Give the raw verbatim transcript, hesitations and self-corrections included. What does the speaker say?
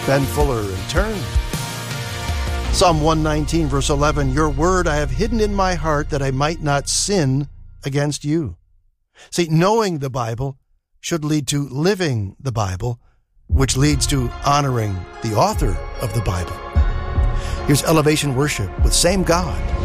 Ben Fuller and turn. Psalm one nineteen, verse eleven, your word I have hidden in my heart that I might not sin against you. See, knowing the Bible should lead to living the Bible, which leads to honoring the author of the Bible. Here's Elevation Worship with Same God.